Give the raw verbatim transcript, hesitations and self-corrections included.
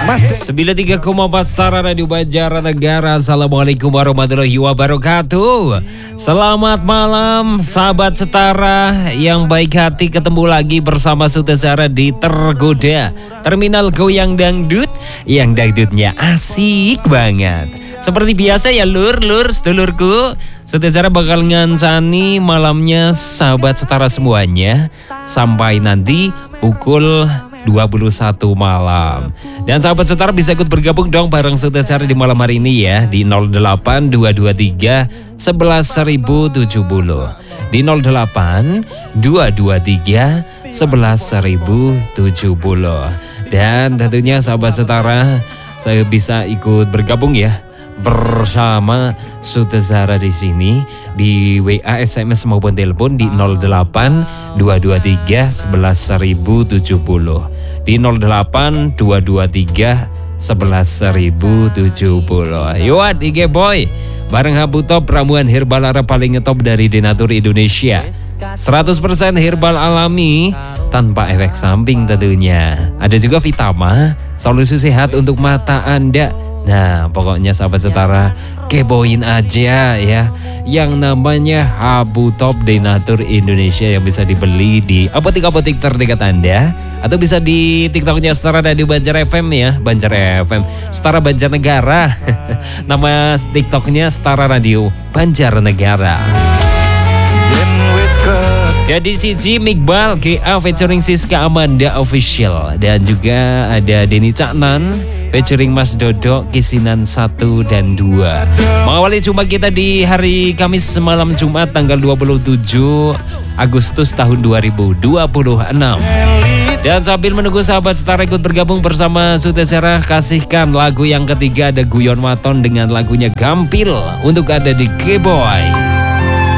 sembilan puluh tiga koma empat Setara Radio Banjarnegara. Assalamualaikum warahmatullahi wabarakatuh. Selamat malam sahabat Setara yang baik hati, ketemu lagi bersama Sutesara di Tergoda, Terminal Goyang Dangdut, yang dangdutnya asik banget. Seperti biasa ya lur, lur, sedulurku, Sutesara bakal ngancani malamnya sahabat Setara semuanya sampai nanti pukul dua puluh satu malam. Dan sahabat Setara bisa ikut bergabung dong bareng Sutesara di malam hari ini ya, di nol delapan dua dua tiga sebelas seribu tujuh puluh, di nol delapan dua dua tiga sebelas seribu tujuh puluh. Dan tentunya sahabat Setara, saya bisa ikut bergabung ya bersama Sutesara di sini di W A, S M S maupun telepon di nol delapan dua dua tiga sebelas seribu tujuh puluh, di nol delapan dua dua tiga sebelas seribu tujuh puluh. Yowat I G Boy bareng Habu Top, ramuan herbal Arab paling ngetop dari Denatur Indonesia. seratus persen herbal alami tanpa efek samping tentunya. Ada juga Vitama, solusi sehat untuk mata Anda. Nah, pokoknya sahabat Setara, kepoin aja ya yang namanya Habu Top Denatur Indonesia yang bisa dibeli di apotik-apotik terdekat Anda, atau bisa di TikToknya Setara Radio Banjar F M ya, Banjar F M, Setara Banjarnegara. Nama TikToknya Setara Radio Banjarnegara. Jadi Cici Miqbal G A featuring Siska Amanda Official, dan juga ada Denny Caknan featuring Mas Dodo Kisinan satu dan dua. Mengawali jumpa kita di hari Kamis malam Jumat tanggal dua puluh tujuh Agustus tahun dua ribu dua puluh enam. Dan sambil menunggu sahabat Setara ikut bergabung bersama Sutesara, kasihkan lagu yang ketiga, ada Guyon Waton dengan lagunya Gampil untuk ada di G-Boy.